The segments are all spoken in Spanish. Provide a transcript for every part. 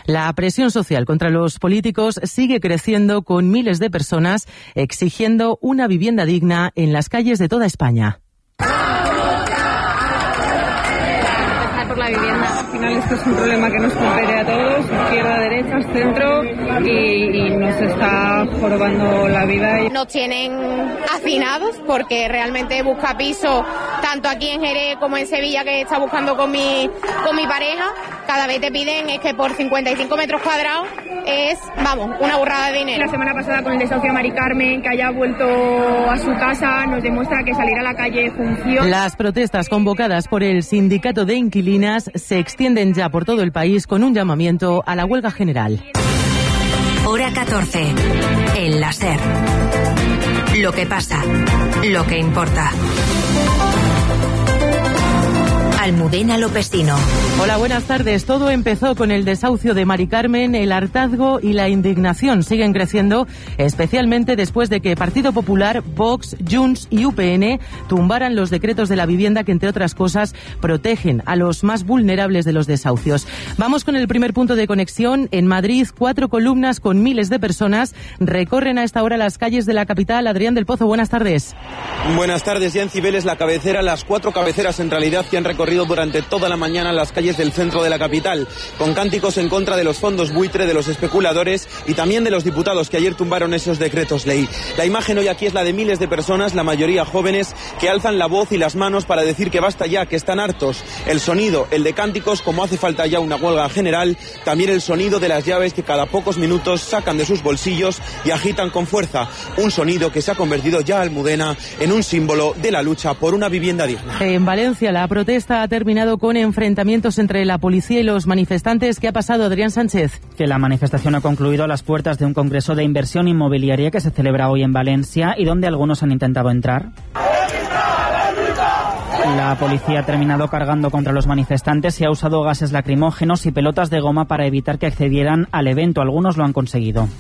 La presión social contra los políticos sigue creciendo, con miles de personas exigiendo una vivienda digna en las calles de toda España. Por la vivienda. Al final esto es un problema que nos compete a todos, izquierda, derecha, centro, y nos está jorobando la vida. Nos tienen hacinados porque realmente busca piso tanto aquí en Jerez como en Sevilla, que está buscando con mi pareja. Cada vez te piden es que por 55 metros cuadrados es, vamos, una burrada de dinero. La semana pasada con el desahucio de Mari Carmen, que haya vuelto a su casa, nos demuestra que salir a la calle funciona. Las protestas convocadas por el sindicato de inquilinas se extienden ya por todo el país, con un llamamiento a la huelga general. Hora 14. El La SER. Lo que pasa, lo que importa. Almudena Lopestino. Hola, buenas tardes. Todo empezó con el desahucio de Mari Carmen. El hartazgo y la indignación siguen creciendo, especialmente después de que Partido Popular, Vox, Junts y UPN tumbaran los decretos de la vivienda que, entre otras cosas, protegen a los más vulnerables de los desahucios. Vamos con el primer punto de conexión. En Madrid, 4 columnas con miles de personas recorren a esta hora las calles de la capital. Adrián del Pozo, buenas tardes. Buenas tardes. Ya en Cibeles, la cabecera, las 4 cabeceras en realidad que han recorrido durante toda la mañana las calles del centro de la capital, con cánticos en contra de los fondos buitre, de los especuladores y también de los diputados que ayer tumbaron esos decretos ley. La imagen hoy aquí es la de miles de personas, la mayoría jóvenes, que alzan la voz y las manos para decir que basta ya, que están hartos. El sonido, el de cánticos, como hace falta ya una huelga general, también el sonido de las llaves que cada pocos minutos sacan de sus bolsillos y agitan con fuerza. Un sonido que se ha convertido ya, Almudena, en un símbolo de la lucha por una vivienda digna. En Valencia, la protesta ha terminado con enfrentamientos entre la policía y los manifestantes. ¿Qué ha pasado, Adrián Sánchez? Que la manifestación ha concluido a las puertas de un congreso de inversión inmobiliaria que se celebra hoy en Valencia y donde algunos han intentado entrar. La policía ha terminado cargando contra los manifestantes y ha usado gases lacrimógenos y pelotas de goma para evitar que accedieran al evento. Algunos lo han conseguido.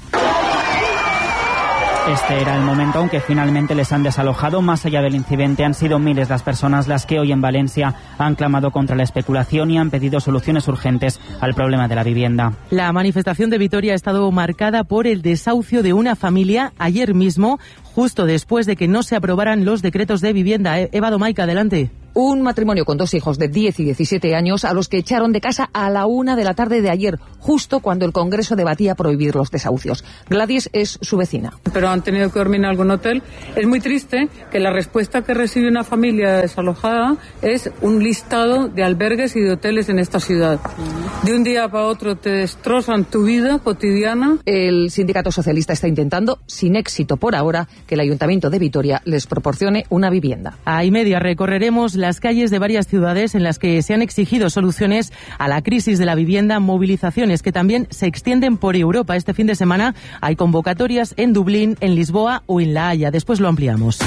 Este era el momento, aunque finalmente les han desalojado. Más allá del incidente, han sido miles las personas las que hoy en Valencia han clamado contra la especulación y han pedido soluciones urgentes al problema de la vivienda. La manifestación de Vitoria ha estado marcada por el desahucio de una familia ayer mismo, justo después de que no se aprobaran los decretos de vivienda. Eva Domaica, adelante. Un matrimonio con 2 hijos de 10 y 17 años a los que echaron de casa a la 1 de la tarde de ayer, justo cuando el Congreso debatía prohibir los desahucios. Gladys es su vecina. Pero han tenido que dormir en algún hotel. Es muy triste que la respuesta que recibe una familia desalojada es un listado de albergues y de hoteles en esta ciudad. De un día para otro te destrozan tu vida cotidiana. El sindicato socialista está intentando, sin éxito por ahora, que el Ayuntamiento de Vitoria les proporcione una vivienda. A y media recorreremos las calles de varias ciudades en las que se han exigido soluciones a la crisis de la vivienda, movilizaciones que también se extienden por Europa. Este fin de semana hay convocatorias en Dublín, en Lisboa o en La Haya. Después lo ampliamos.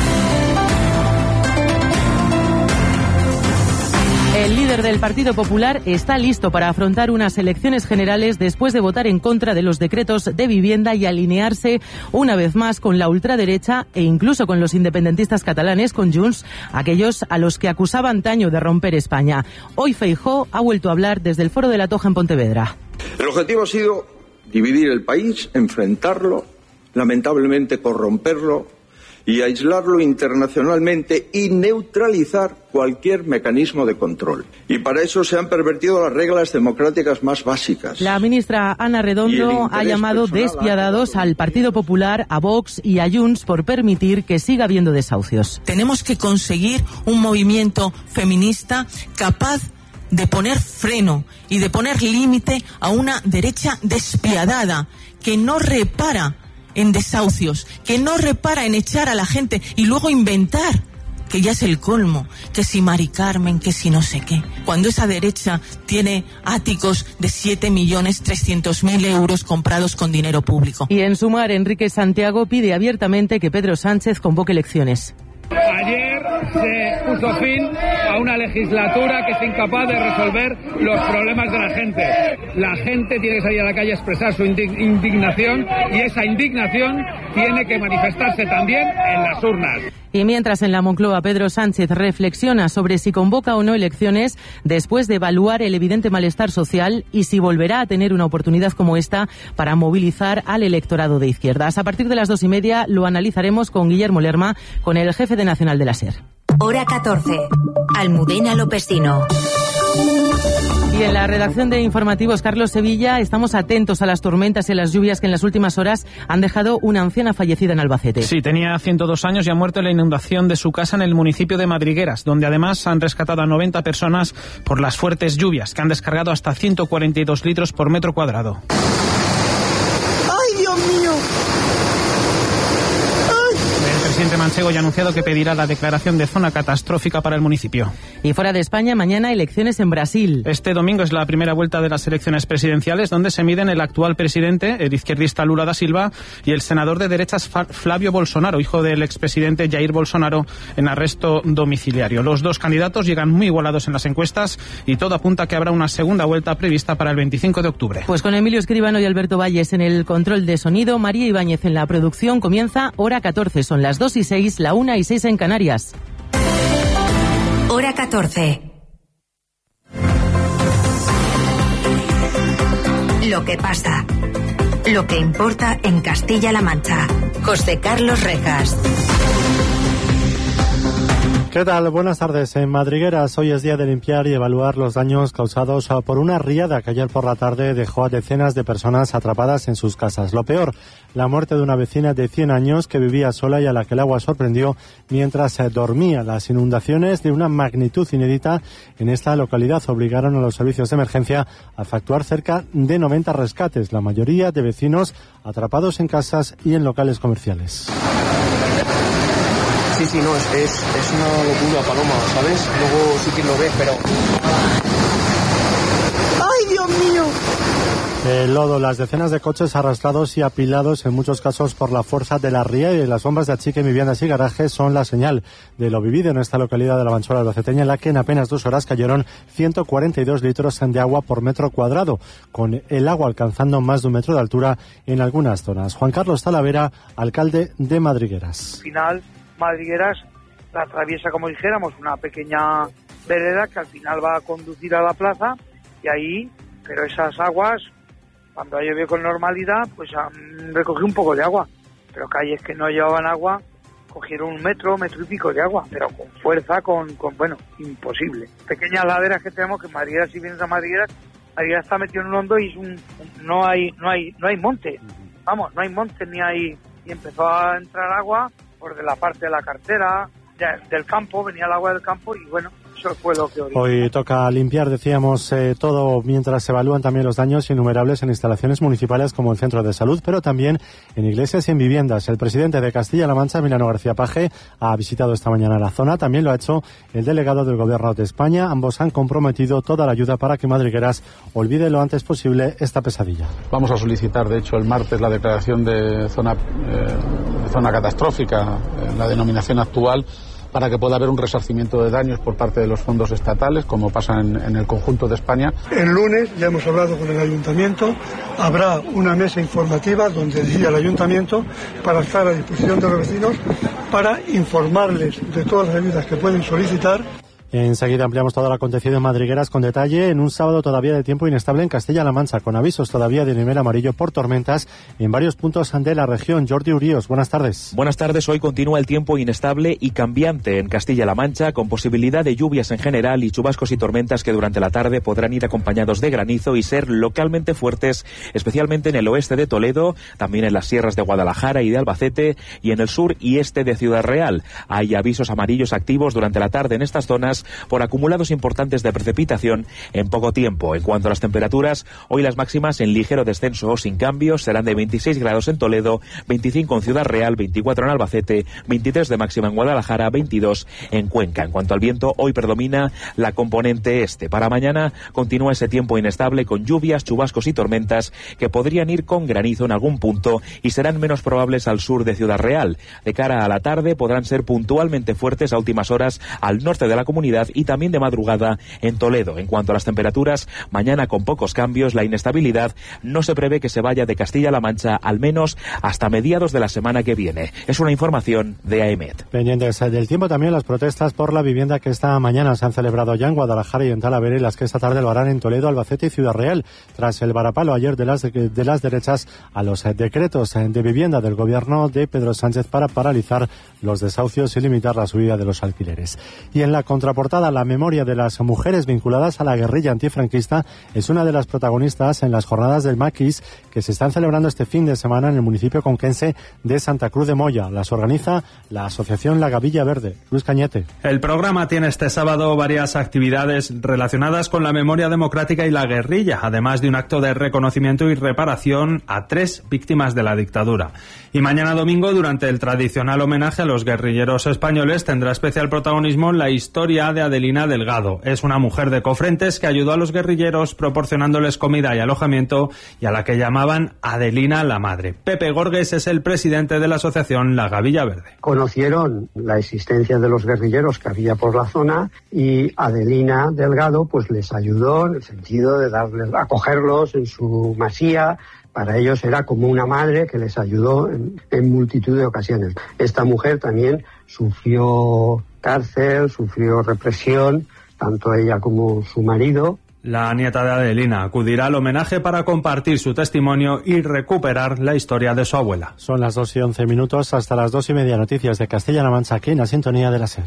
El líder del Partido Popular está listo para afrontar unas elecciones generales después de votar en contra de los decretos de vivienda y alinearse una vez más con la ultraderecha e incluso con los independentistas catalanes, con Junts, aquellos a los que acusaba antaño de romper España. Hoy Feijóo ha vuelto a hablar desde el Foro de la Toja en Pontevedra. El objetivo ha sido dividir el país, enfrentarlo, lamentablemente corromperlo y aislarlo internacionalmente y neutralizar cualquier mecanismo de control. Y para eso se han pervertido las reglas democráticas más básicas. La ministra Ana Redondo ha llamado despiadados al Partido Popular, a Vox y a Junts por permitir que siga habiendo desahucios. Tenemos que conseguir un movimiento feminista capaz de poner freno y de poner límite a una derecha despiadada que no repara en desahucios, que no repara en echar a la gente y luego inventar, que ya es el colmo, que si Mari Carmen, que si no sé qué, cuando esa derecha tiene áticos de 7.300.000 euros comprados con dinero público. Y en Sumar, Enrique Santiago pide abiertamente que Pedro Sánchez convoque elecciones. Ayer se puso fin a una legislatura que es incapaz de resolver los problemas de la gente. La gente tiene que salir a la calle a expresar su indignación y esa indignación tiene que manifestarse también en las urnas. Y mientras en la Moncloa Pedro Sánchez reflexiona sobre si convoca o no elecciones después de evaluar el evidente malestar social y si volverá a tener una oportunidad como esta para movilizar al electorado de izquierdas. A partir de las 2:30 lo analizaremos con Guillermo Lerma, con el jefe de Nacional de la SER. Hora 14. Almudena Lopesino. Y en la redacción de informativos, Carlos Sevilla, estamos atentos a las tormentas y a las lluvias que en las últimas horas han dejado una anciana fallecida en Albacete. Sí, tenía 102 años y ha muerto en la inundación de su casa en el municipio de Madrigueras, donde además han rescatado a 90 personas por las fuertes lluvias, que han descargado hasta 142 litros por metro cuadrado. ¡Ay, Dios mío! El presidente manchego ya ha anunciado que pedirá la declaración de zona catastrófica para el municipio. Y fuera de España, mañana elecciones en Brasil. Este domingo es la primera vuelta de las elecciones presidenciales, donde se miden el actual presidente, el izquierdista Lula da Silva, y el senador de derechas Flávio Bolsonaro, hijo del expresidente Jair Bolsonaro, en arresto domiciliario. Los dos candidatos llegan muy igualados en las encuestas y todo apunta a que habrá una segunda vuelta prevista para el 25 de octubre. Pues con Emilio Escribano y Alberto Valles en el control de sonido, María Ibáñez en la producción, comienza Hora 14. Son las 2:06, la 1:06 en Canarias. Hora 14. Lo que pasa. Lo que importa en Castilla-La Mancha. José Carlos Rejas. ¿Qué tal? Buenas tardes. En Madrigueras hoy es día de limpiar y evaluar los daños causados por una riada que ayer por la tarde dejó a decenas de personas atrapadas en sus casas. Lo peor, la muerte de una vecina de 100 años que vivía sola y a la que el agua sorprendió mientras dormía. Las inundaciones de una magnitud inédita en esta localidad obligaron a los servicios de emergencia a efectuar cerca de 90 rescates, la mayoría de vecinos atrapados en casas y en locales comerciales. Sí, no, es una locura, Paloma, ¿sabes? Luego sí que lo ves, pero... ¡Ay, Dios mío! El lodo, las decenas de coches arrastrados y apilados, en muchos casos por la fuerza de la ría y de las bombas de achique en viviendas y garajes, son la señal de lo vivido en esta localidad de la Manchuela albaceteña, en la que en apenas 2 horas cayeron 142 litros de agua por metro cuadrado, con el agua alcanzando más de 1 metro de altura en algunas zonas. Juan Carlos Talavera, alcalde de Madrigueras. Al final, Madrigueras la atraviesa, como dijéramos, una pequeña vereda que al final va a conducir a la plaza y ahí, pero esas aguas, cuando ha llovido con normalidad, pues han recogido un poco de agua, pero calles que no llevaban agua cogieron 1 metro, 1 metro y pico de agua, pero con fuerza, bueno, imposible. Pequeñas laderas que tenemos, que Madrigueras, si vienes a Madrigueras está metido en un hondo y no hay monte, vamos, no hay monte y empezó a entrar agua por de la parte de la cartera, del campo, venía el agua del campo y bueno, eso fue lo que originó. Hoy toca limpiar, decíamos, todo mientras se evalúan también los daños innumerables en instalaciones municipales como el centro de salud, pero también en iglesias y en viviendas. El presidente de Castilla-La Mancha, Emiliano García Paje, ha visitado esta mañana la zona. También lo ha hecho el delegado del Gobierno de España. Ambos han comprometido toda la ayuda para que Madrigueras olvide lo antes posible esta pesadilla. Vamos a solicitar, de hecho, el martes la declaración de zona catastrófica, la denominación actual, para que pueda haber un resarcimiento de daños por parte de los fondos estatales, como pasa en el conjunto de España. El lunes ya hemos hablado con el Ayuntamiento, habrá una mesa informativa donde diría el Ayuntamiento para estar a disposición de los vecinos para informarles de todas las ayudas que pueden solicitar. Enseguida ampliamos todo lo acontecido en Madrigueras con detalle en un sábado todavía de tiempo inestable en Castilla-La Mancha, con avisos todavía de nivel amarillo por tormentas en varios puntos de la región. Jordi Urios, buenas tardes. Buenas tardes. Hoy continúa el tiempo inestable y cambiante en Castilla-La Mancha, con posibilidad de lluvias en general y chubascos y tormentas que durante la tarde podrán ir acompañados de granizo y ser localmente fuertes, especialmente en el oeste de Toledo, también en las sierras de Guadalajara y de Albacete y en el sur y este de Ciudad Real. Hay avisos amarillos activos durante la tarde en estas zonas por acumulados importantes de precipitación en poco tiempo. En cuanto a las temperaturas, hoy las máximas en ligero descenso o sin cambios serán de 26 grados en Toledo, 25 en Ciudad Real, 24 en Albacete, 23 de máxima en Guadalajara, 22 en Cuenca. En cuanto al viento, hoy predomina la componente este. Para mañana continúa ese tiempo inestable con lluvias, chubascos y tormentas que podrían ir con granizo en algún punto y serán menos probables al sur de Ciudad Real. De cara a la tarde podrán ser puntualmente fuertes a últimas horas al norte de la comunidad localidad y también de madrugada en Toledo. En cuanto a las temperaturas, mañana con pocos cambios, la inestabilidad no se prevé que se vaya de Castilla-La Mancha al menos hasta mediados de la semana que viene. Es una información de AEMET. Pendientes del tiempo también las protestas por la vivienda que esta mañana se han celebrado ya en Guadalajara y en Talavera, y las que esta tarde lo harán en Toledo, Albacete y Ciudad Real, tras el varapalo ayer de las derechas a los decretos de vivienda del gobierno de Pedro Sánchez para paralizar los desahucios y limitar la subida de los alquileres. Y en la contraportada, la memoria de las mujeres vinculadas a la guerrilla antifranquista es una de las protagonistas en las jornadas del Maquis que se están celebrando este fin de semana en el municipio conquense de Santa Cruz de Moya. Las organiza la asociación La Gavilla Verde. Luis Cañete. El programa tiene este sábado varias actividades relacionadas con la memoria democrática y la guerrilla, además de un acto de reconocimiento y reparación a 3 víctimas de la dictadura. Y mañana domingo, durante el tradicional homenaje a los guerrilleros españoles, tendrá especial protagonismo la historia de Adelina Delgado. Es una mujer de Cofrentes que ayudó a los guerrilleros proporcionándoles comida y alojamiento, y a la que llamaban Adelina la Madre. Pepe Gorges es el presidente de la asociación La Gavilla Verde. Conocieron la existencia de los guerrilleros que había por la zona y Adelina Delgado pues les ayudó en el sentido de acogerlos en su masía. Para ellos era como una madre que les ayudó en multitud de ocasiones. Esta mujer también sufrió cárcel, sufrió represión, tanto ella como su marido. La nieta de Adelina acudirá al homenaje para compartir su testimonio y recuperar la historia de su abuela. Son las 2:11, hasta las 2:30, noticias de Castilla-La Mancha, aquí en la sintonía de la SER.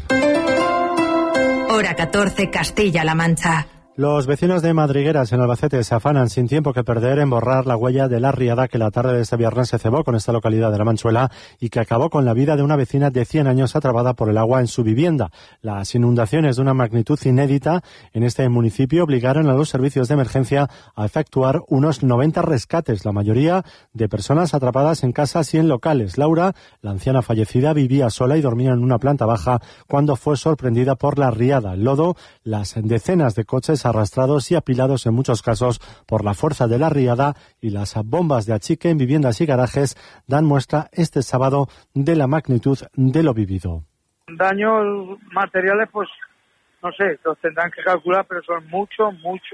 Hora 14, Castilla-La Mancha. Los vecinos de Madrigueras, en Albacete, se afanan sin tiempo que perder en borrar la huella de la riada que la tarde de este viernes se cebó con esta localidad de La Manchuela y que acabó con la vida de una vecina de 100 años atrapada por el agua en su vivienda. Las inundaciones de una magnitud inédita en este municipio obligaron a los servicios de emergencia a efectuar unos 90 rescates, la mayoría de personas atrapadas en casas y en locales. Laura, la anciana fallecida, vivía sola y dormía en una planta baja cuando fue sorprendida por la riada. El lodo, las decenas de coches arrastrados y apilados en muchos casos por la fuerza de la riada y las bombas de achique en viviendas y garajes dan muestra este sábado de la magnitud de lo vivido. Daños materiales, pues no sé, los tendrán que calcular, pero son muchos.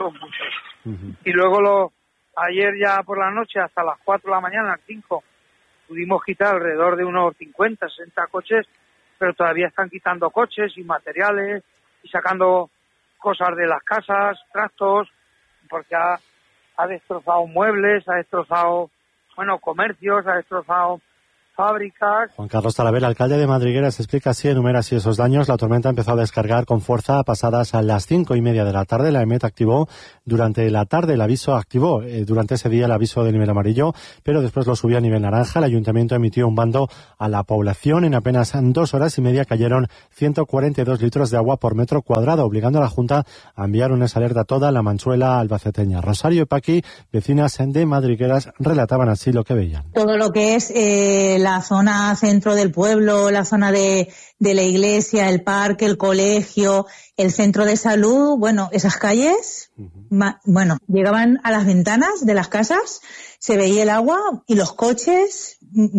Y luego ayer ya por la noche hasta las 4 de la mañana, a las 5, pudimos quitar alrededor de unos 50, 60 coches, pero todavía están quitando coches y materiales y sacando cosas de las casas, trastos, porque ha destrozado muebles, ha destrozado, comercios, ha destrozado fábricas. Juan Carlos Talavera, alcalde de Madrigueras, explica así, enumera así esos daños. La tormenta empezó a descargar con fuerza pasadas a las 5:30 de la tarde. La EMET activó durante la tarde durante ese día el aviso de nivel amarillo, pero después lo subió a nivel naranja. El ayuntamiento emitió un bando a la población. En apenas 2 horas y media cayeron 142 litros de agua por metro cuadrado, obligando a la Junta a enviar una alerta a toda la Manchuela albaceteña. Rosario y Paqui, vecinas de Madrigueras, relataban así lo que veían. Todo lo que es la zona centro del pueblo, la zona de la iglesia, el parque, el colegio, el centro de salud, esas calles, llegaban a las ventanas de las casas, se veía el agua y los coches,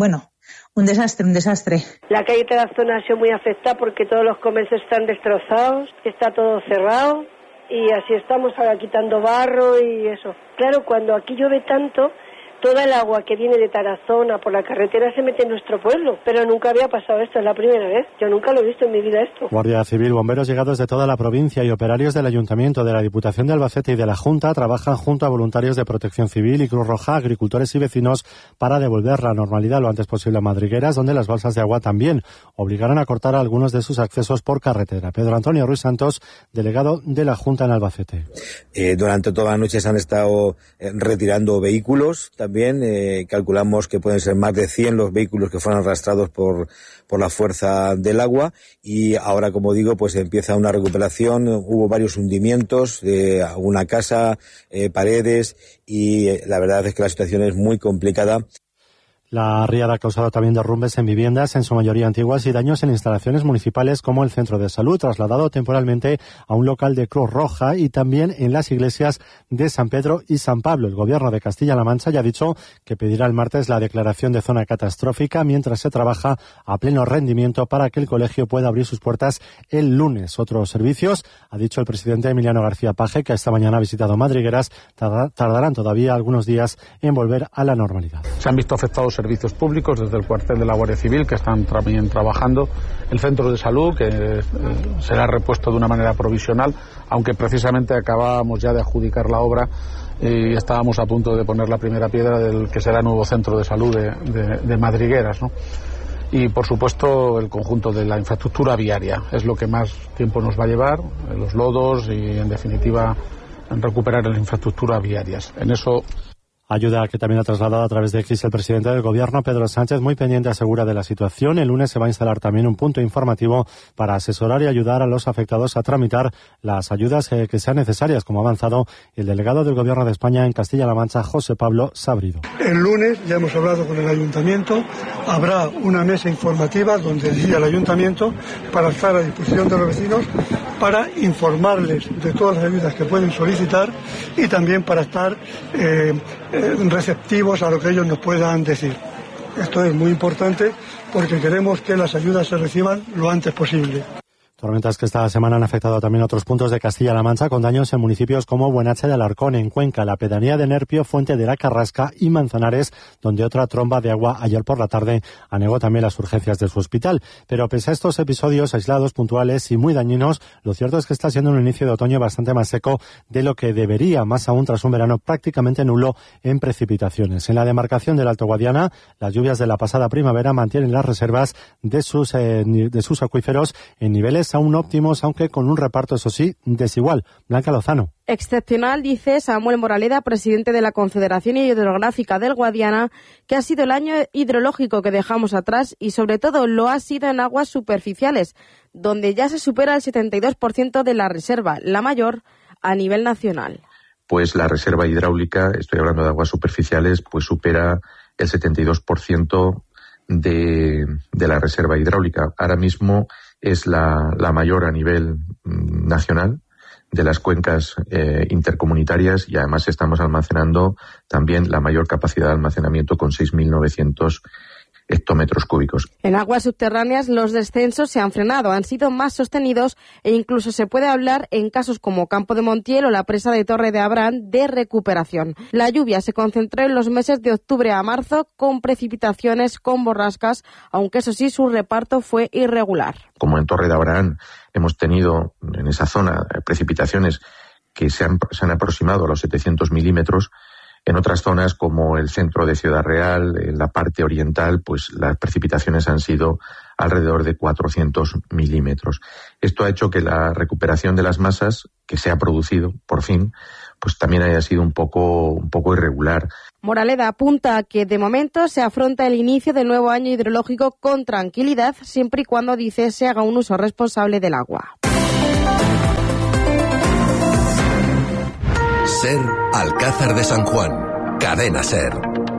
un desastre. La calle de la zona ha sido muy afectada porque todos los comercios están destrozados, está todo cerrado y así estamos ahora quitando barro y eso. Claro, cuando aquí llueve tanto, toda el agua que viene de Tarazona por la carretera se mete en nuestro pueblo, pero nunca había pasado esto, es la primera vez. Yo nunca lo he visto en mi vida esto. Guardia Civil, bomberos llegados de toda la provincia y operarios del Ayuntamiento, de la Diputación de Albacete y de la Junta trabajan junto a voluntarios de Protección Civil y Cruz Roja, agricultores y vecinos para devolver la normalidad lo antes posible a Madrigueras, donde las balsas de agua también obligaron a cortar algunos de sus accesos por carretera. Pedro Antonio Ruiz Santos, delegado de la Junta en Albacete. Durante toda la noche se han estado retirando vehículos. También calculamos que pueden ser más de 100 los vehículos que fueron arrastrados por la fuerza del agua y ahora, como digo, pues empieza una recuperación. Hubo varios hundimientos de alguna casa, paredes y la verdad es que la situación es muy complicada. La riada ha causado también derrumbes en viviendas, en su mayoría antiguas, y daños en instalaciones municipales como el centro de salud, trasladado temporalmente a un local de Cruz Roja, y también en las iglesias de San Pedro y San Pablo. El Gobierno de Castilla-La Mancha ya ha dicho que pedirá el martes la declaración de zona catastrófica mientras se trabaja a pleno rendimiento para que el colegio pueda abrir sus puertas el lunes. Otros servicios, ha dicho el presidente Emiliano García Paje, que esta mañana ha visitado Madrigueras, tardarán todavía algunos días en volver a la normalidad. Se han visto afectados servicios públicos, desde el cuartel de la Guardia Civil, que están también trabajando, el centro de salud, que será repuesto de una manera provisional, aunque precisamente acabábamos ya de adjudicar la obra y estábamos a punto de poner la primera piedra del que será el nuevo centro de salud de Madrigueras, ¿no? Y, por supuesto, el conjunto de la infraestructura viaria es lo que más tiempo nos va a llevar, los lodos y, en definitiva, recuperar las infraestructuras viarias. En eso... Ayuda que también ha trasladado a través de X el presidente del Gobierno, Pedro Sánchez, muy pendiente, asegura, de la situación. El lunes se va a instalar también un punto informativo para asesorar y ayudar a los afectados a tramitar las ayudas que sean necesarias, como ha avanzado el delegado del Gobierno de España en Castilla-La Mancha, José Pablo Sabrido. El lunes, ya hemos hablado con el Ayuntamiento, habrá una mesa informativa donde decía el Ayuntamiento para estar a disposición de los vecinos, para informarles de todas las ayudas que pueden solicitar y también para estar receptivos a lo que ellos nos puedan decir. Esto es muy importante porque queremos que las ayudas se reciban lo antes posible. Tormentas que esta semana han afectado también a otros puntos de Castilla-La Mancha, con daños en municipios como Buenache de Alarcón, en Cuenca, la pedanía de Nerpio, Fuente de la Carrasca y Manzanares, donde otra tromba de agua ayer por la tarde anegó también las urgencias de su hospital. Pero pese a estos episodios aislados, puntuales y muy dañinos, lo cierto es que está siendo un inicio de otoño bastante más seco de lo que debería, más aún tras un verano prácticamente nulo en precipitaciones. En la demarcación del Alto Guadiana, las lluvias de la pasada primavera mantienen las reservas de sus acuíferos en niveles aún óptimos, aunque con un reparto, eso sí, desigual. Blanca Lozano. Excepcional, dice Samuel Moraleda, presidente de la Confederación Hidrográfica del Guadiana, que ha sido el año hidrológico que dejamos atrás y sobre todo lo ha sido en aguas superficiales, donde ya se supera el 72% de la reserva, la mayor a nivel nacional. Pues la reserva hidráulica, estoy hablando de aguas superficiales, pues supera el 72% de la reserva hidráulica. Ahora mismo es la mayor a nivel nacional de las cuencas intercomunitarias, y además estamos almacenando también la mayor capacidad de almacenamiento con 6.900 hectómetros cúbicos. En aguas subterráneas los descensos se han frenado, han sido más sostenidos e incluso se puede hablar, en casos como Campo de Montiel o la presa de Torre de Abraham, de recuperación. La lluvia se concentró en los meses de octubre a marzo, con precipitaciones, con borrascas, aunque eso sí, su reparto fue irregular. Como en Torre de Abraham hemos tenido en esa zona precipitaciones que se han aproximado a los 700 milímetros, en otras zonas, como el centro de Ciudad Real, en la parte oriental, pues las precipitaciones han sido alrededor de 400 milímetros. Esto ha hecho que la recuperación de las masas que se ha producido, por fin, pues también haya sido un poco irregular. Moraleda apunta a que de momento se afronta el inicio del nuevo año hidrológico con tranquilidad, siempre y cuando, dice, se haga un uso responsable del agua. SER Alcázar de San Juan. Cadena SER.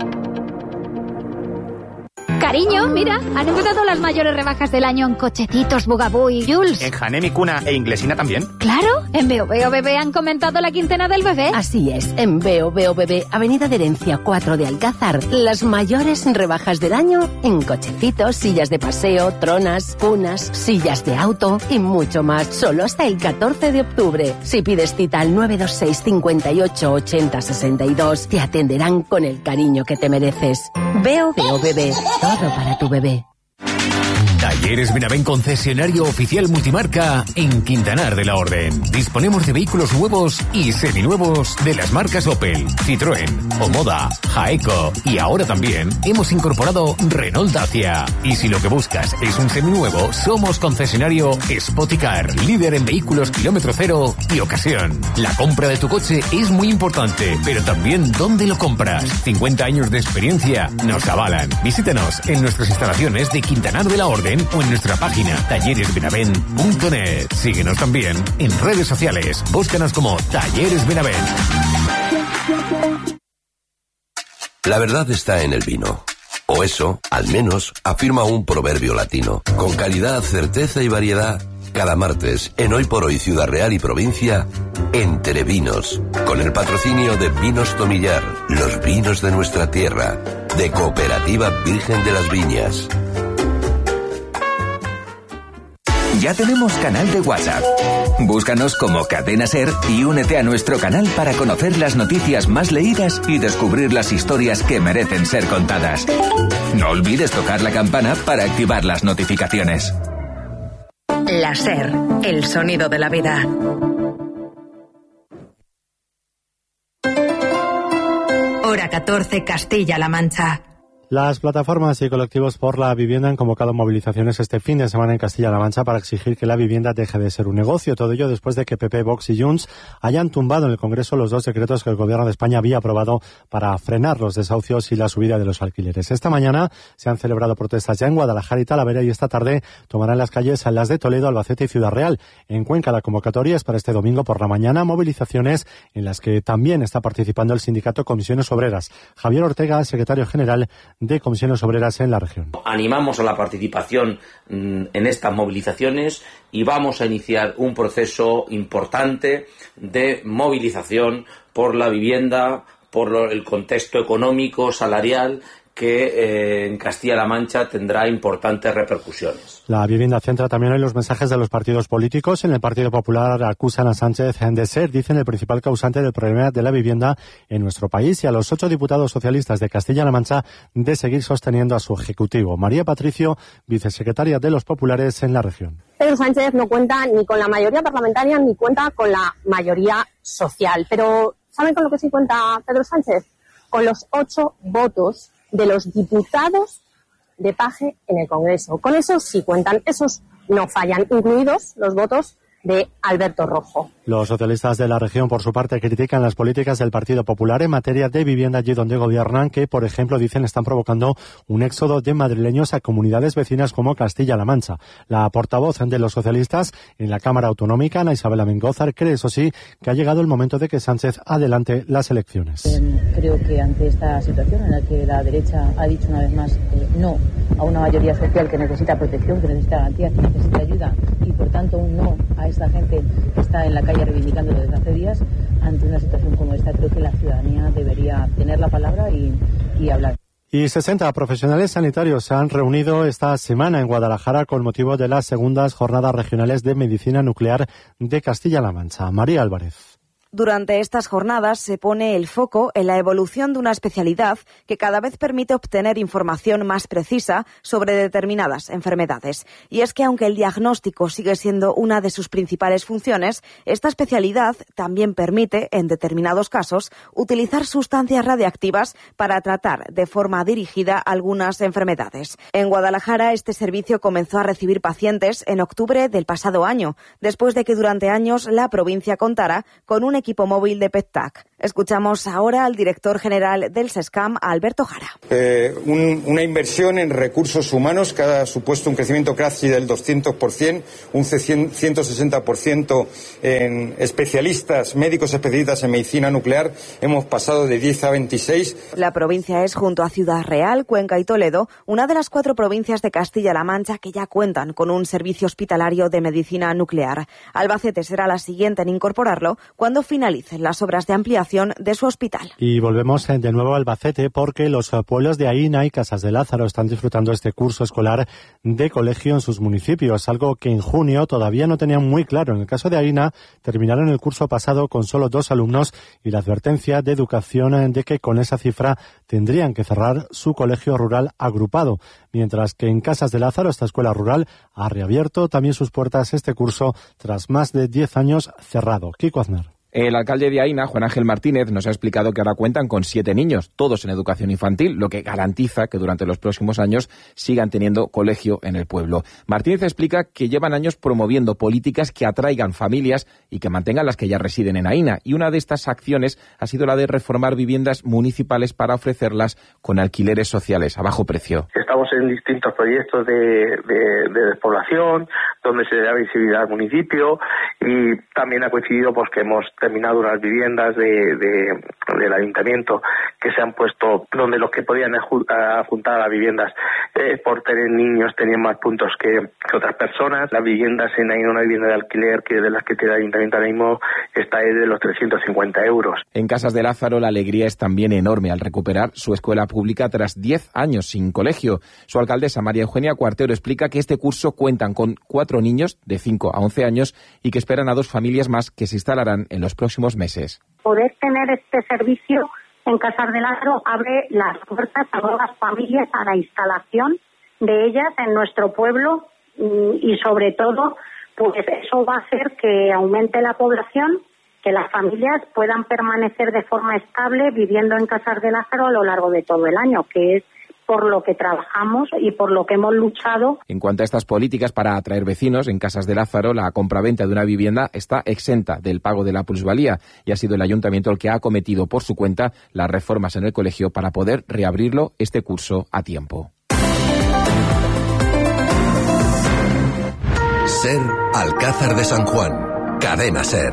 Cariño, mira, han empezado las mayores rebajas del año en cochecitos, Bugaboo y Jules. ¿En Hanem y Cuna e Inglesina también? Claro, en Veo Veo Bebé han comentado la quincena del bebé. Así es, en Veo Veo Bebé, Avenida de Herencia 4 de Alcázar, las mayores rebajas del año en cochecitos, sillas de paseo, tronas, cunas, sillas de auto y mucho más, solo hasta el 14 de octubre. Si pides cita al 926 58 80 62, te atenderán con el cariño que te mereces. Veo Veo Bebé, todo para tu bebé. Talleres Benavent, concesionario oficial multimarca en Quintanar de la Orden. Disponemos de vehículos nuevos y seminuevos de las marcas Opel, Citroën, Omoda, Jaeco y ahora también hemos incorporado Renault Dacia. Y si lo que buscas es un seminuevo, somos concesionario Spoticar, líder en vehículos kilómetro cero y ocasión. La compra de tu coche es muy importante, pero también dónde lo compras. 50 años de experiencia nos avalan. Visítanos en nuestras instalaciones de Quintanar de la Orden o en nuestra página talleresbenavent.net. Síguenos también en redes sociales. Búscanos como Talleres Benavent. La verdad está en el vino. O eso, al menos, afirma un proverbio latino. Con calidad, certeza y variedad, cada martes, en Hoy por Hoy Ciudad Real y Provincia, Entre Vinos, con el patrocinio de Vinos Tomillar, los vinos de nuestra tierra, de Cooperativa Virgen de las Viñas. Ya tenemos canal de WhatsApp. Búscanos como Cadena Ser y únete a nuestro canal para conocer las noticias más leídas y descubrir las historias que merecen ser contadas. No olvides tocar la campana para activar las notificaciones. La Ser, el sonido de la vida. Hora 14, Castilla-La Mancha. Las plataformas y colectivos por la vivienda han convocado movilizaciones este fin de semana en Castilla-La Mancha para exigir que la vivienda deje de ser un negocio. Todo ello después de que PP, Vox y Junts hayan tumbado en el Congreso los 2 decretos que el Gobierno de España había aprobado para frenar los desahucios y la subida de los alquileres. Esta mañana se han celebrado protestas ya en Guadalajara y Talavera y esta tarde tomarán las calles las de Toledo, Albacete y Ciudad Real. En Cuenca la convocatoria es para este domingo por la mañana, movilizaciones en las que también está participando el sindicato Comisiones Obreras. Javier Ortega, secretario general de Comisiones Obreras en la región. Animamos a la participación en estas movilizaciones y vamos a iniciar un proceso importante de movilización por la vivienda, por el contexto económico, salarial, que en Castilla-La Mancha tendrá importantes repercusiones. La vivienda centra también en los mensajes de los partidos políticos. En el Partido Popular acusan a Sánchez de ser, dicen, el principal causante del problema de la vivienda en nuestro país y a los 8 diputados socialistas de Castilla-La Mancha de seguir sosteniendo a su ejecutivo. María Patricio, vicesecretaria de los populares en la región. Pedro Sánchez no cuenta ni con la mayoría parlamentaria ni cuenta con la mayoría social. Pero ¿saben con lo que sí cuenta Pedro Sánchez? Con los 8 votos de los diputados de Paje en el Congreso. Con esos sí cuentan, esos no fallan, incluidos los votos de Alberto Rojo. Los socialistas de la región, por su parte, critican las políticas del Partido Popular en materia de vivienda allí donde gobiernan, que, por ejemplo, dicen están provocando un éxodo de madrileños a comunidades vecinas como Castilla-La Mancha. La portavoz de los socialistas en la Cámara Autonómica, Ana Isabela Mengózar, cree, eso sí, que ha llegado el momento de que Sánchez adelante las elecciones. Creo que ante esta situación en la que la derecha ha dicho una vez más no a una mayoría social que necesita protección, que necesita garantías, que necesita ayuda y, por tanto, un no a esta gente que está en la calle reivindicando desde hace días, ante una situación como esta creo que la ciudadanía debería tener la palabra y hablar. Y 60 profesionales sanitarios se han reunido esta semana en Guadalajara con motivo de las segundas jornadas regionales de medicina nuclear de Castilla-La Mancha. María Álvarez. Durante estas jornadas se pone el foco en la evolución de una especialidad que cada vez permite obtener información más precisa sobre determinadas enfermedades. Y es que aunque el diagnóstico sigue siendo una de sus principales funciones, esta especialidad también permite, en determinados casos, utilizar sustancias radiactivas para tratar de forma dirigida algunas enfermedades. En Guadalajara, este servicio comenzó a recibir pacientes en octubre del pasado año, después de que durante años la provincia contara con un equipo móvil de PET-TAC. Escuchamos ahora al director general del SESCAM, Alberto Jara. Una inversión en recursos humanos que ha supuesto un crecimiento casi del 200%, un 160% en especialistas, médicos especialistas en medicina nuclear. Hemos pasado de 10 a 26. La provincia es, junto a Ciudad Real, Cuenca y Toledo, una de las 4 provincias de Castilla-La Mancha que ya cuentan con un servicio hospitalario de medicina nuclear. Albacete será la siguiente en incorporarlo cuando finalicen las obras de ampliación de su hospital. Y volvemos de nuevo a Albacete porque los pueblos de Aína y Casas de Lázaro están disfrutando este curso escolar de colegio en sus municipios, algo que en junio todavía no tenían muy claro. En el caso de Aína, terminaron el curso pasado con solo 2 alumnos y la advertencia de Educación de que con esa cifra tendrían que cerrar su colegio rural agrupado, mientras que en Casas de Lázaro, esta escuela rural, ha reabierto también sus puertas este curso tras más de 10 años cerrado. Kiko Aznar. El alcalde de Aína, Juan Ángel Martínez, nos ha explicado que ahora cuentan con 7 niños, todos en educación infantil, lo que garantiza que durante los próximos años sigan teniendo colegio en el pueblo. Martínez explica que llevan años promoviendo políticas que atraigan familias y que mantengan las que ya residen en Aína. Y una de estas acciones ha sido la de reformar viviendas municipales para ofrecerlas con alquileres sociales a bajo precio. Estamos en distintos proyectos de despoblación, donde se da visibilidad al municipio, y también ha coincidido pues que hemos terminado unas viviendas del ayuntamiento que se han puesto, donde los que podían apuntar a las viviendas por tener niños tenían más puntos que otras personas. Las viviendas, hay una vivienda de alquiler que de las que tiene el ayuntamiento ahora mismo está de los 350 euros. En Casas de Lázaro la alegría es también enorme al recuperar su escuela pública tras 10 años sin colegio. Su alcaldesa María Eugenia Cuartero explica que este curso cuentan con 4 niños de 5 a 11 años y que esperan a 2 familias más que se instalarán en los próximos meses. Poder tener este servicio en Casas de Lázaro abre las puertas a nuevas familias, a la instalación de ellas en nuestro pueblo y sobre todo pues eso va a hacer que aumente la población, que las familias puedan permanecer de forma estable viviendo en Casas de Lázaro a lo largo de todo el año, que es por lo que trabajamos y por lo que hemos luchado. En cuanto a estas políticas para atraer vecinos, en Casas de Lázaro la compraventa de una vivienda está exenta del pago de la plusvalía y ha sido el ayuntamiento el que ha acometido por su cuenta las reformas en el colegio para poder reabrirlo este curso a tiempo. SER Alcázar de San Juan. Cadena SER.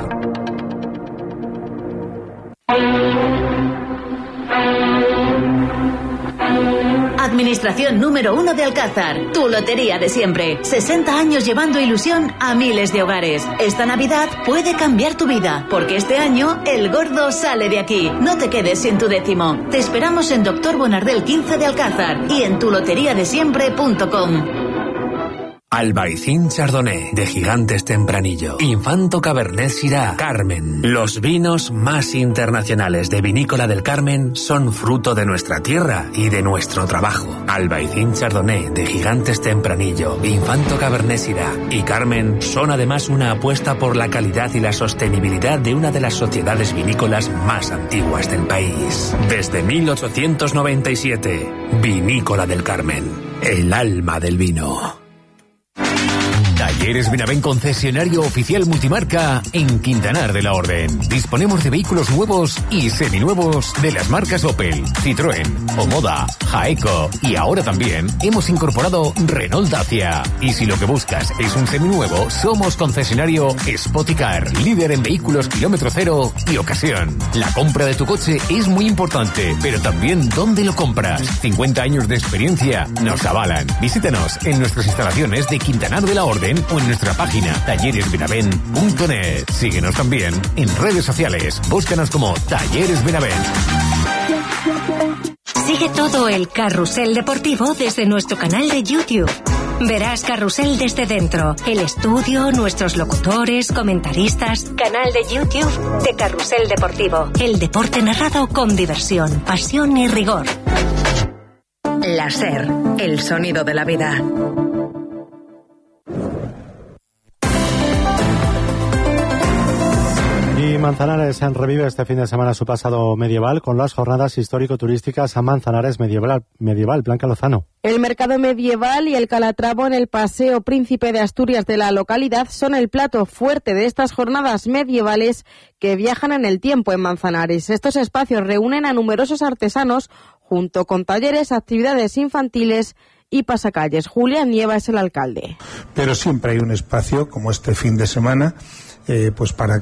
Administración número 1 de Alcázar, tu lotería de siempre. 60 años llevando ilusión a miles de hogares. Esta Navidad puede cambiar tu vida, porque este año el gordo sale de aquí. No te quedes sin tu décimo. Te esperamos en Doctor Bonardel 15 de Alcázar y en tuloteriadesiempre.com. Albaicín Chardonnay, de Gigantes Tempranillo, Infanto Cabernet Syrah, Carmen. Los vinos más internacionales de Vinícola del Carmen son fruto de nuestra tierra y de nuestro trabajo. Albaicín Chardonnay, de Gigantes Tempranillo, Infanto Cabernet Syrah y Carmen son además una apuesta por la calidad y la sostenibilidad de una de las sociedades vinícolas más antiguas del país. Desde 1897, Vinícola del Carmen, el alma del vino. Talleres Benavent, concesionario oficial multimarca en Quintanar de la Orden. Disponemos de vehículos nuevos y seminuevos de las marcas Opel, Citroën, Omoda, Jaeco y ahora también hemos incorporado Renault Dacia. Y si lo que buscas es un seminuevo, somos concesionario Spoticar, líder en vehículos kilómetro cero y ocasión. La compra de tu coche es muy importante, pero también dónde lo compras. 50 años de experiencia nos avalan. Visítanos en nuestras instalaciones de Quintanar de la Orden o en nuestra página talleresbenavent.net. Síguenos también en redes sociales. Búscanos como Talleres Benavent. Sigue todo el carrusel deportivo desde nuestro canal de YouTube. Verás Carrusel desde dentro, el estudio, nuestros locutores, comentaristas. Canal de YouTube de Carrusel Deportivo. El deporte narrado con diversión, pasión y rigor. La SER, el sonido de la vida. Y Manzanares revive este fin de semana su pasado medieval con las jornadas histórico-turísticas a Manzanares medieval. Blanca Lozano. El mercado medieval y el Calatravo en el Paseo Príncipe de Asturias de la localidad son el plato fuerte de estas jornadas medievales que viajan en el tiempo en Manzanares. Estos espacios reúnen a numerosos artesanos junto con talleres, actividades infantiles y pasacalles. Julián Nieva es el alcalde. Pero siempre hay un espacio como este fin de semana pues para